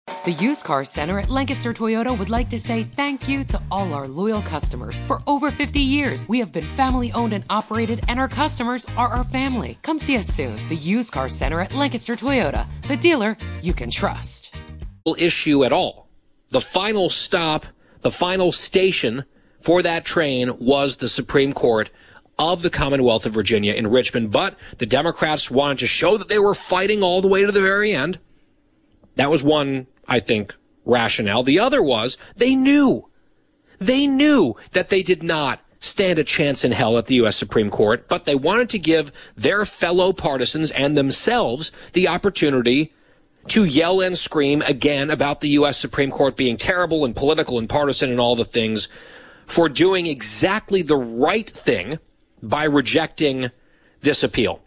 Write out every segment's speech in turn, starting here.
The Used Car Center at Lancaster Toyota would like to say thank you to all our loyal customers. For over 50 years, we have been family owned and operated, and our customers are our family. Come see us soon. The Used Car Center at Lancaster Toyota, the dealer you can trust. Issue at all. The final stop, the final station for that train was the Supreme Court of the Commonwealth of Virginia in Richmond. But the Democrats wanted to show that they were fighting all the way to the very end. That was one, I think, rationale. The other was they knew that they did not stand a chance in hell at the U.S. Supreme Court, but they wanted to give their fellow partisans and themselves the opportunity to yell and scream again about the U.S. Supreme Court being terrible and political and partisan and all the things, for doing exactly the right thing by rejecting this appeal.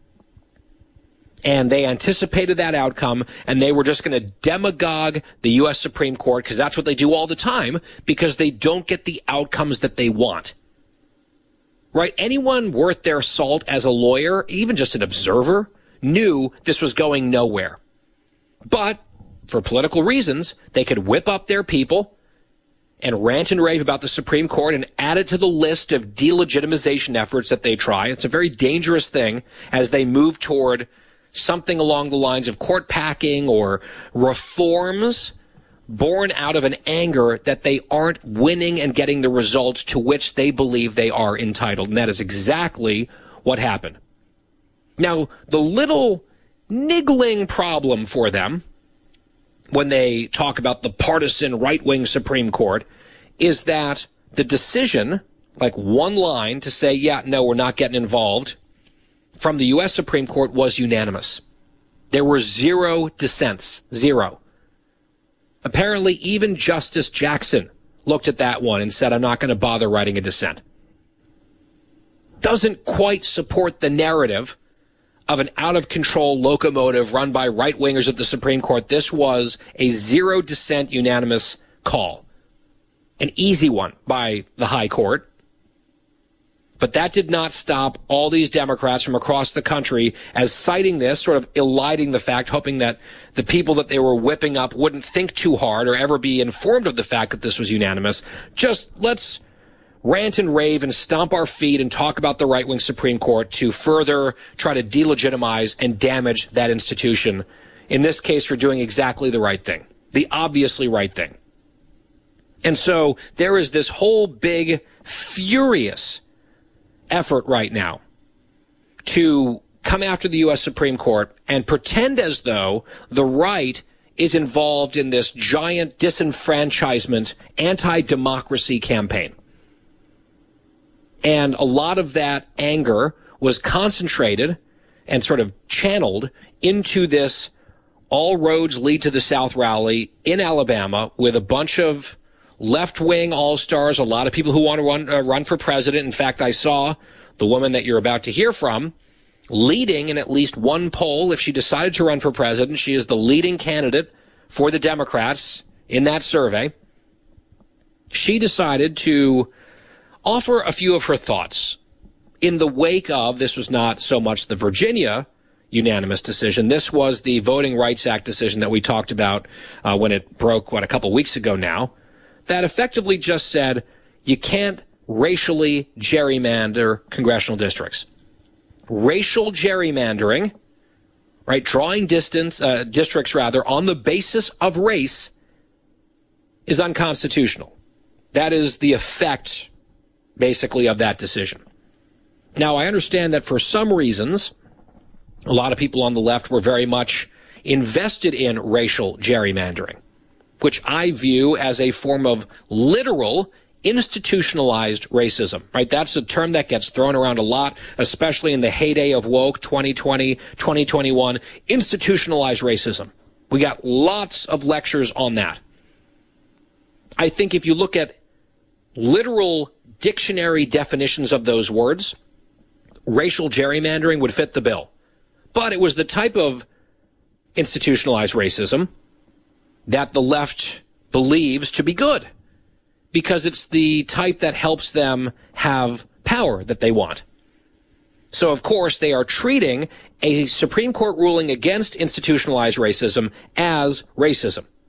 And they anticipated that outcome, and they were just going to demagogue the U.S. Supreme Court, because that's what they do all the time, because they don't get the outcomes that they want. Right? Anyone worth their salt as a lawyer, even just an observer, knew this was going nowhere. But for political reasons, they could whip up their people and rant and rave about the Supreme Court and add it to the list of delegitimization efforts that they try. It's a very dangerous thing as they move toward something along the lines of court packing or reforms born out of an anger that they aren't winning and getting the results to which they believe they are entitled. And that is exactly what happened. Now, the little niggling problem for them when they talk about the partisan right-wing Supreme Court is that the decision, like one line to say, yeah, no, we're not getting involved, from the U.S. Supreme Court was unanimous. There were 0 dissents. 0. Apparently, even Justice Jackson looked at that one and said, I'm not going to bother writing a dissent. Doesn't quite support the narrative of an out-of-control locomotive run by right-wingers at the Supreme Court. This was a 0 dissent unanimous call. An easy one by the High Court. But that did not stop all these Democrats from across the country as citing this, sort of eliding the fact, hoping that the people that they were whipping up wouldn't think too hard or ever be informed of the fact that this was unanimous. Just let's rant and rave and stomp our feet and talk about the right-wing Supreme Court to further try to delegitimize and damage that institution. In this case, for doing exactly the right thing, the obviously right thing. And so there is this whole big, furious effort right now to come after the U.S. Supreme Court and pretend as though the right is involved in this giant disenfranchisement, anti-democracy campaign. And a lot of that anger was concentrated and sort of channeled into this All Roads Lead to the South rally in Alabama with a bunch of left-wing all-stars, a lot of people who want to run for president. In fact, I saw the woman that you're about to hear from leading in at least one poll. If she decided to run for president, she is the leading candidate for the Democrats in that survey. She decided to offer a few of her thoughts in the wake of, this was not so much the Virginia unanimous decision. This was the Voting Rights Act decision that we talked about when it broke, a couple weeks ago now, that effectively just said you can't racially gerrymander congressional districts. Racial gerrymandering, right, drawing districts on the basis of race is unconstitutional. That is the effect, basically, of that decision. Now, I understand that for some reasons, a lot of people on the left were very much invested in racial gerrymandering, which I view as a form of literal institutionalized racism, right? That's a term that gets thrown around a lot, especially in the heyday of woke 2020, 2021, institutionalized racism. We got lots of lectures on that. I think if you look at literal dictionary definitions of those words, racial gerrymandering would fit the bill. But it was the type of institutionalized racism that the left believes to be good, because it's the type that helps them have power that they want. So, of course, they are treating a Supreme Court ruling against institutionalized racism as racism.